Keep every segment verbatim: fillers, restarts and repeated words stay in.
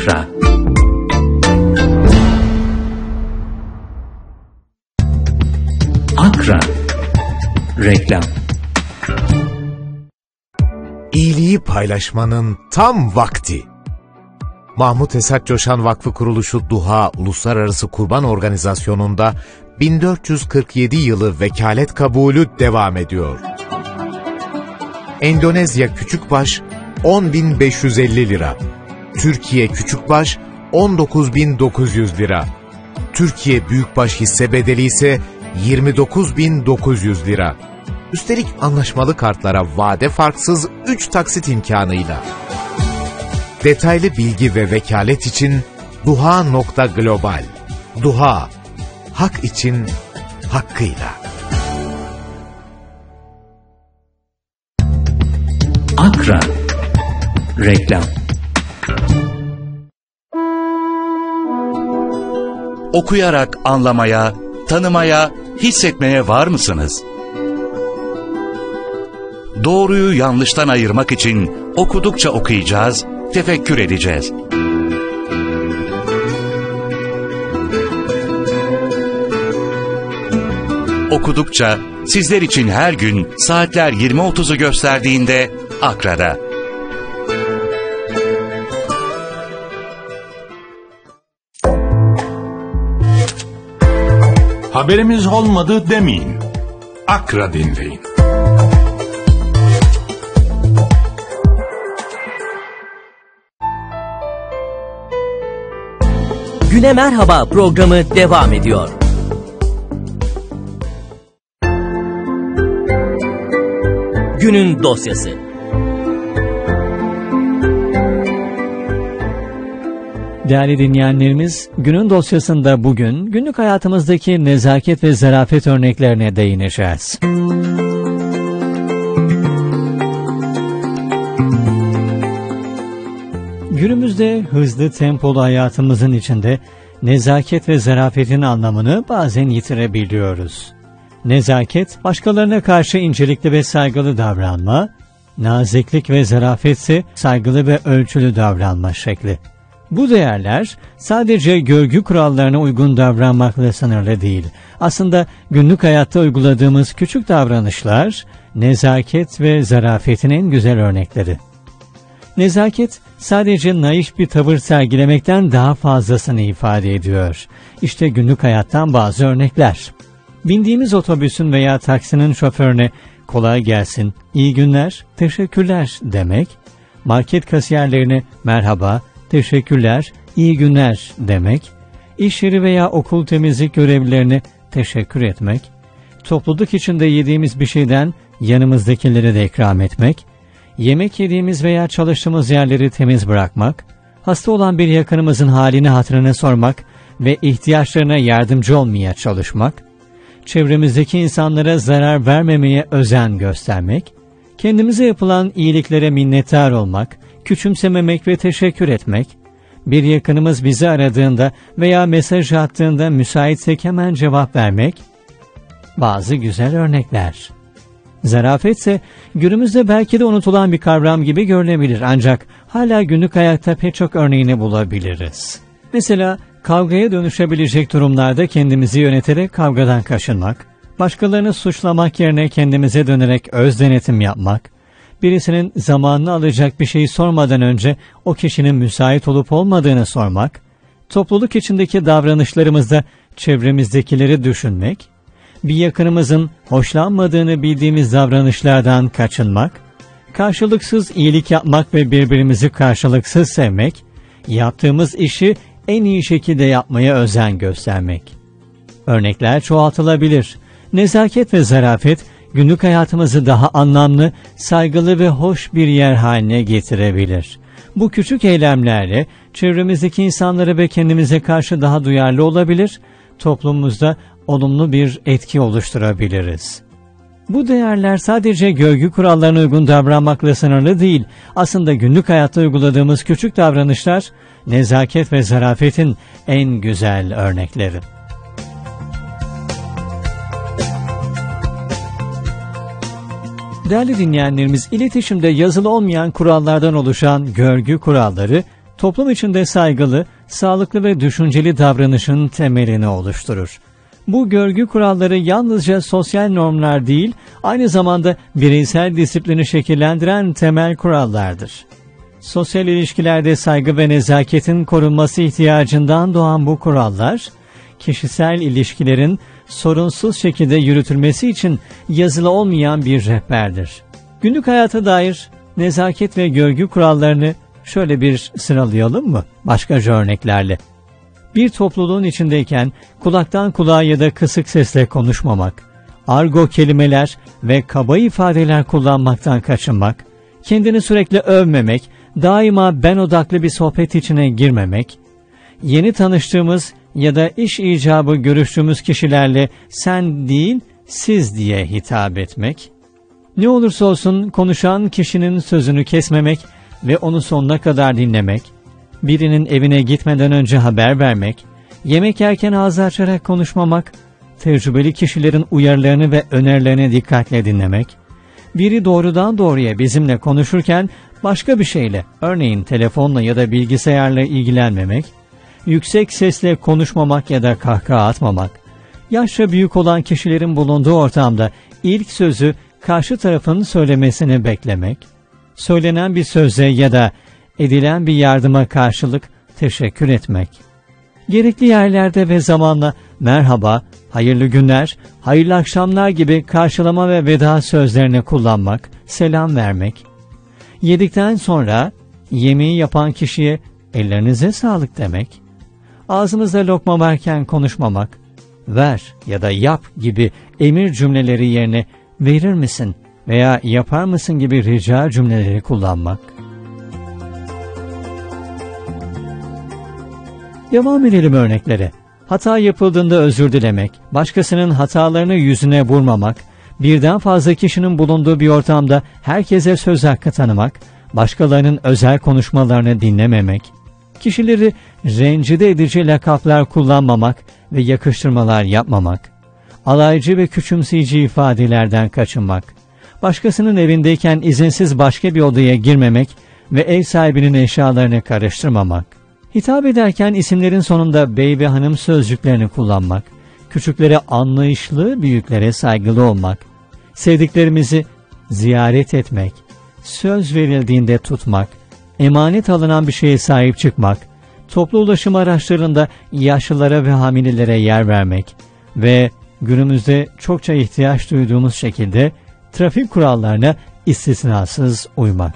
Akra. Akra. Reklam. İyiliği paylaşmanın tam vakti. Mahmut Esat Coşan Vakfı Kuruluşu Duha Uluslararası Kurban Organizasyonu'nda bin dört yüz kırk yedi yılı vekalet kabulü devam ediyor. Endonezya Küçükbaş on bin beş yüz elli lira. Türkiye Küçükbaş on dokuz bin dokuz yüz lira. Türkiye Büyükbaş hisse bedeli ise yirmi dokuz bin dokuz yüz lira. Üstelik anlaşmalı kartlara vade farksız üç taksit imkanıyla. Detaylı bilgi ve vekalet için duha nokta global. Duha, hak için hakkıyla. Akra. Reklam. Okuyarak anlamaya, tanımaya, hissetmeye var mısınız? Doğruyu yanlıştan ayırmak için okudukça okuyacağız, tefekkür edeceğiz. Okudukça sizler için her gün saatler yirmi otuzu gösterdiğinde Akra'da. Haberimiz olmadı demeyin. Akra dinleyin. Güne Merhaba programı devam ediyor. Günün dosyası. Değerli dinleyenlerimiz, günün dosyasında bugün günlük hayatımızdaki nezaket ve zarafet örneklerine değineceğiz. Günümüzde hızlı tempolu hayatımızın içinde nezaket ve zarafetin anlamını bazen yitirebiliyoruz. Nezaket, başkalarına karşı incelikli ve saygılı davranma, naziklik ve zarafet ise saygılı ve ölçülü davranma şekli. Bu değerler sadece görgü kurallarına uygun davranmakla sınırlı değil. Aslında günlük hayatta uyguladığımız küçük davranışlar, nezaket ve zarafetin en güzel örnekleri. Nezaket, sadece naif bir tavır sergilemekten daha fazlasını ifade ediyor. İşte günlük hayattan bazı örnekler. Bindiğimiz otobüsün veya taksinin şoförüne kolay gelsin, iyi günler, teşekkürler demek, market kasiyerlerine merhaba, teşekkürler, iyi günler demek, iş yeri veya okul temizlik görevlilerine teşekkür etmek, topluluk içinde yediğimiz bir şeyden yanımızdakilere de ikram etmek, yemek yediğimiz veya çalıştığımız yerleri temiz bırakmak, hasta olan bir yakınımızın halini hatırını sormak ve ihtiyaçlarına yardımcı olmaya çalışmak, çevremizdeki insanlara zarar vermemeye özen göstermek, kendimize yapılan iyiliklere minnettar olmak, küçümsememek ve teşekkür etmek, bir yakınımız bizi aradığında veya mesaj attığında müsaitsek hemen cevap vermek, bazı güzel örnekler. Zarafet ise günümüzde belki de unutulan bir kavram gibi görülebilir ancak hala günlük hayatta pek çok örneğini bulabiliriz. Mesela kavgaya dönüşebilecek durumlarda kendimizi yöneterek kavgadan kaçınmak, başkalarını suçlamak yerine kendimize dönerek öz denetim yapmak, birisinin zamanını alacak bir şeyi sormadan önce o kişinin müsait olup olmadığını sormak, topluluk içindeki davranışlarımızda çevremizdekileri düşünmek, bir yakınımızın hoşlanmadığını bildiğimiz davranışlardan kaçınmak, karşılıksız iyilik yapmak ve birbirimizi karşılıksız sevmek, yaptığımız işi en iyi şekilde yapmaya özen göstermek. Örnekler çoğaltılabilir. Nezaket ve zarafet, günlük hayatımızı daha anlamlı, saygılı ve hoş bir yer haline getirebilir. Bu küçük eylemlerle çevremizdeki insanlara ve kendimize karşı daha duyarlı olabilir, toplumumuzda olumlu bir etki oluşturabiliriz. Bu değerler sadece görgü kurallarına uygun davranmakla sınırlı değil, aslında günlük hayatta uyguladığımız küçük davranışlar, nezaket ve zarafetin en güzel örnekleri. Değerli dinleyenlerimiz, iletişimde yazılı olmayan kurallardan oluşan görgü kuralları, Toplum içinde saygılı, sağlıklı ve düşünceli davranışın temelini oluşturur. Bu görgü kuralları yalnızca sosyal normlar değil, aynı zamanda bireysel disiplini şekillendiren temel kurallardır. Sosyal ilişkilerde saygı ve nezaketin korunması ihtiyacından doğan bu kurallar, kişisel ilişkilerin sorunsuz şekilde yürütülmesi için yazılı olmayan bir rehberdir. Günlük hayata dair nezaket ve görgü kurallarını şöyle bir sıralayalım mı? Başkaca örneklerle. Bir topluluğun içindeyken kulaktan kulağa ya da kısık sesle konuşmamak, argo kelimeler ve kaba ifadeler kullanmaktan kaçınmak, kendini sürekli övmemek, daima ben odaklı bir sohbet içine girmemek, yeni tanıştığımız ya da iş icabı görüştüğümüz kişilerle sen değil siz diye hitap etmek, ne olursa olsun konuşan kişinin sözünü kesmemek ve onu sonuna kadar dinlemek, birinin evine gitmeden önce haber vermek, yemek yerken ağzı açarak konuşmamak, tecrübeli kişilerin uyarılarını ve önerilerini dikkatle dinlemek, biri doğrudan doğruya bizimle konuşurken başka bir şeyle, örneğin telefonla ya da bilgisayarla ilgilenmemek, yüksek sesle konuşmamak ya da kahkaha atmamak, yaşça büyük olan kişilerin bulunduğu ortamda ilk sözü karşı tarafın söylemesini beklemek, söylenen bir söze ya da edilen bir yardıma karşılık teşekkür etmek, gerekli yerlerde ve zamanla merhaba, hayırlı günler, hayırlı akşamlar gibi karşılama ve veda sözlerini kullanmak, selam vermek, yedikten sonra yemeği yapan kişiye ellerinize sağlık demek, ağzımızda lokma varken konuşmamak, ver ya da yap gibi emir cümleleri yerine verir misin veya yapar mısın gibi rica cümleleri kullanmak. Devam edelim örneklere. Hata yapıldığında özür dilemek, başkasının hatalarını yüzüne vurmamak, birden fazla kişinin bulunduğu bir ortamda herkese söz hakkı tanımak, başkalarının özel konuşmalarını dinlememek, kişileri rencide edici lakaplar kullanmamak ve yakıştırmalar yapmamak, alaycı ve küçümseyici ifadelerden kaçınmak, başkasının evindeyken izinsiz başka bir odaya girmemek ve ev sahibinin eşyalarını karıştırmamak, hitap ederken isimlerin sonunda bey ve hanım sözcüklerini kullanmak, küçüklere anlayışlı, büyüklere saygılı olmak, sevdiklerimizi ziyaret etmek, söz verildiğinde tutmak, emanet alınan bir şeye sahip çıkmak, toplu ulaşım araçlarında yaşlılara ve hamilelere yer vermek ve günümüzde çokça ihtiyaç duyduğumuz şekilde trafik kurallarına istisnasız uymak.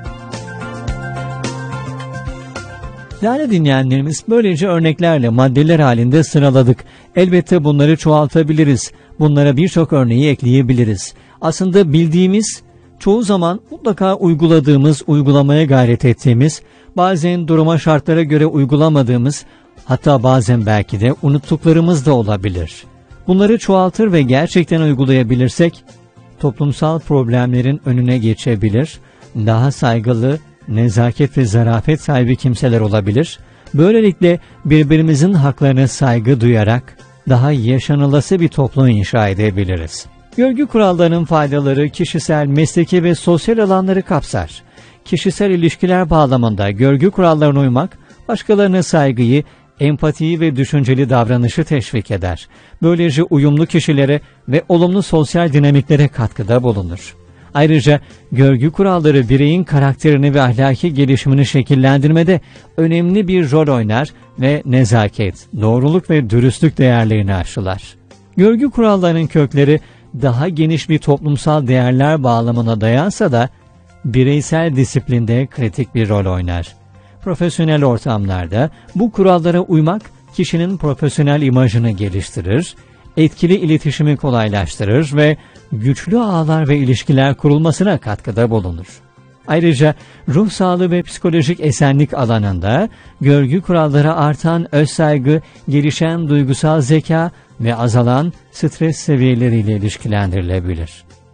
Değerli dinleyenlerimiz, böylece örneklerle maddeler halinde sıraladık. Elbette bunları çoğaltabiliriz. Bunlara birçok örneği ekleyebiliriz. Aslında bildiğimiz, çoğu zaman mutlaka uyguladığımız, uygulamaya gayret ettiğimiz, bazen duruma şartlara göre uygulamadığımız, hatta bazen belki de unuttuklarımız da olabilir. Bunları çoğaltır ve gerçekten uygulayabilirsek, toplumsal problemlerin önüne geçebilir, daha saygılı, nezaket ve zarafet sahibi kimseler olabilir. Böylelikle birbirimizin haklarına saygı duyarak daha yaşanılası bir toplum inşa edebiliriz. Görgü kurallarının faydaları kişisel, mesleki ve sosyal alanları kapsar. Kişisel ilişkiler bağlamında görgü kurallarına uymak, başkalarına saygıyı, empatiyi ve düşünceli davranışı teşvik eder. Böylece uyumlu kişilere ve olumlu sosyal dinamiklere katkıda bulunur. Ayrıca görgü kuralları bireyin karakterini ve ahlaki gelişimini şekillendirmede önemli bir rol oynar ve nezaket, doğruluk ve dürüstlük değerlerini aşılar. Görgü kurallarının kökleri daha geniş bir toplumsal değerler bağlamına dayansa da bireysel disiplinde kritik bir rol oynar. Profesyonel ortamlarda bu kurallara uymak kişinin profesyonel imajını geliştirir, etkili iletişimi kolaylaştırır ve güçlü ağlar ve ilişkiler kurulmasına katkıda bulunur. Ayrıca ruh sağlığı ve psikolojik esenlik alanında görgü kuralları artan özsaygı, gelişen duygusal zeka ve azalan stres seviyeleriyle ilişkilendirilebilir.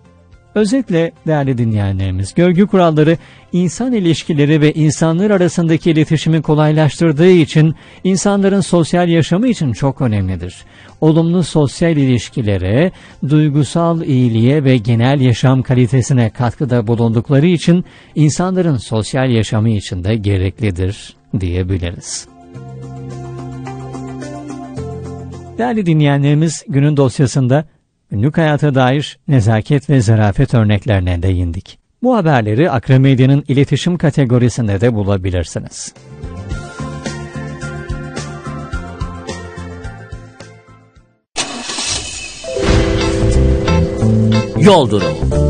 Özetle değerli dinleyenlerimiz, görgü kuralları insan ilişkileri ve insanlar arasındaki iletişimi kolaylaştırdığı için insanların sosyal yaşamı için çok önemlidir. Olumlu sosyal ilişkilere, duygusal iyiliğe ve genel yaşam kalitesine katkıda bulundukları için insanların sosyal yaşamı için de gereklidir diyebiliriz. Değerli dinleyenlerimiz, günün dosyasında günlük hayata dair nezaket ve zarafet örneklerine değindik. Bu haberleri Akra Medya'nın iletişim kategorisinde de bulabilirsiniz. Yol durumu.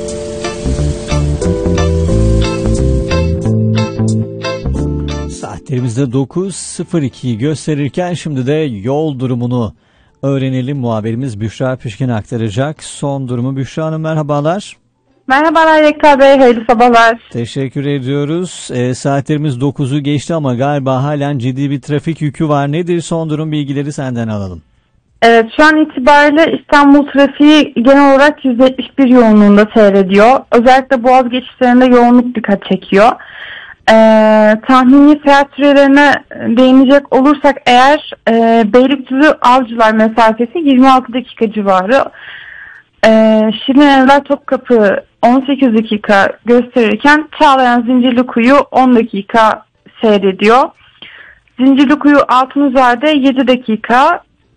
Saatlerimizde dokuz sıfır ikiyi gösterirken şimdi de yol durumunu öğrenelim. Muhabirimiz Büşra Pişkin aktaracak. Son durumu Büşra Hanım, merhabalar. Merhabalar Rekta Bey, hayırlı sabahlar. Teşekkür ediyoruz. E, saatlerimiz dokuzu geçti ama galiba halen ciddi bir trafik yükü var. Nedir son durum, bilgileri senden alalım. Evet, şu an itibariyle İstanbul trafiği genel olarak yüz yetmiş bir yoğunluğunda seyrediyor. Özellikle Boğaz geçişlerinde yoğunluk dikkat çekiyor. Ee, tahmini seyahat sürelerine değinecek olursak eğer e, Beylikdüzü Avcılar mesafesi yirmi altı dakika civarı. Ee, Şirin Evler Topkapı on sekiz dakika gösterirken Çağlayan Zincirlikuyu on dakika seyrediyor. Zincirlikuyu Altınözer'de yedi dakika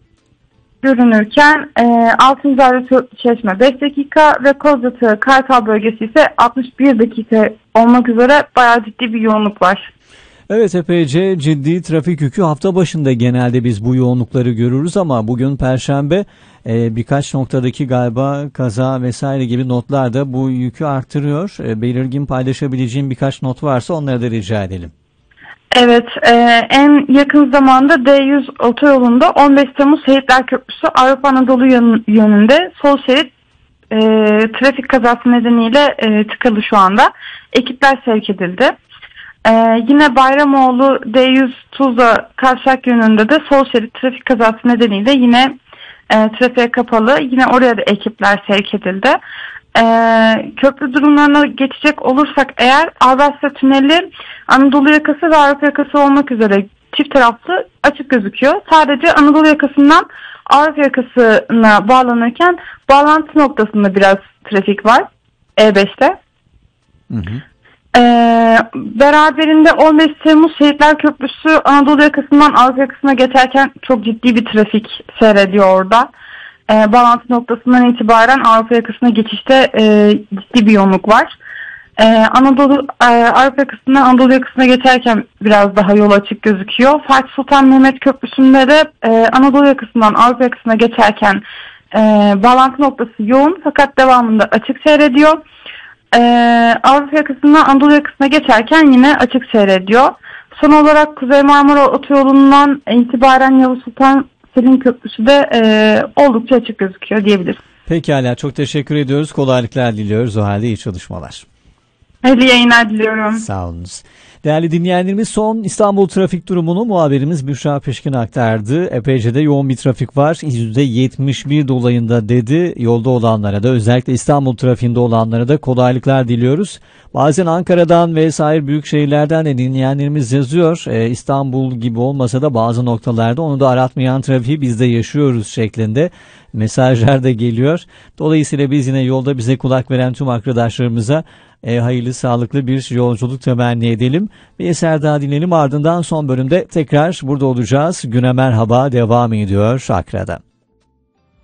görünürken e, Altınözer'de Çeşme beş dakika ve Kozyağı Kartal bölgesi ise altmış bir dakika olmak üzere bayağı ciddi bir yoğunluk var. Evet, epeyce ciddi trafik yükü. Hafta başında genelde biz bu yoğunlukları görürüz ama bugün Perşembe e, birkaç noktadaki galiba kaza vesaire gibi notlar da bu yükü arttırıyor. E, belirgin paylaşabileceğim birkaç not varsa onları da rica edelim. Evet, e, en yakın zamanda D yüz otoyolunda on beş Temmuz Şehitler Köprüsü Avrupa Anadolu yönünde sol şerit e, trafik kazası nedeniyle e, tıkalı şu anda. Ekipler sevk edildi. Ee, yine Bayramoğlu D yüz Tuzla Kavşak yönünde de sol şerit trafik kazası nedeniyle yine e, trafiğe kapalı. Yine oraya da ekipler sevk edildi. Ee, köprü durumlarına geçecek olursak eğer Avrasya Tüneli Anadolu yakası ve Avrupa yakası olmak üzere çift taraflı açık gözüküyor. Sadece Anadolu yakasından Avrupa yakasına bağlanırken bağlantı noktasında biraz trafik var E beşte. Hı hı. Ee, beraberinde on beş Temmuz Şehitler Köprüsü Anadolu yakasından Avrupa yakasına geçerken çok ciddi bir trafik seyrediyor orada. Ee, bağlantı noktasından itibaren Avrupa yakasına geçişte e, ciddi bir yoğunluk var. Ee, Anadolu e, Avrupa yakasından Anadolu yakasına geçerken biraz daha yol açık gözüküyor. Fatih Sultan Mehmet Köprüsü'nde de e, Anadolu yakasından Avrupa yakasına geçerken e, bağlantı noktası yoğun fakat devamında açık seyrediyor. Ee, Avrupa yakasından Anadolu yakasına geçerken yine açık seyrediyor. Son olarak Kuzey Marmara Otoyolu'ndan itibaren Yavuz Sultan Selim Köprüsü de e, oldukça açık gözüküyor diyebiliriz. Pekala, çok teşekkür ediyoruz. Kolaylıklar diliyoruz. O halde iyi çalışmalar. Hayırlı yayınlar diliyorum. Sağ olunuz. Değerli dinleyenlerimiz, son İstanbul trafik durumunu muhabirimiz Büşra Pişkin aktardı. Epeyce de yoğun bir trafik var. yüzde yetmiş bir dolayında dedi. Yolda olanlara da, özellikle İstanbul trafiğinde olanlara da kolaylıklar diliyoruz. Bazen Ankara'dan ve sair büyük şehirlerden de dinleyenlerimiz yazıyor. Ee, İstanbul gibi olmasa da bazı noktalarda onu da aratmayan trafiği biz de yaşıyoruz şeklinde mesajlar da geliyor. Dolayısıyla biz yine yolda bize kulak veren tüm arkadaşlarımıza E, hayırlı, sağlıklı bir yolculuk temenni edelim. Bir eser daha dinleyelim, ardından son bölümde tekrar burada olacağız. Güne merhaba devam ediyor Akra'da.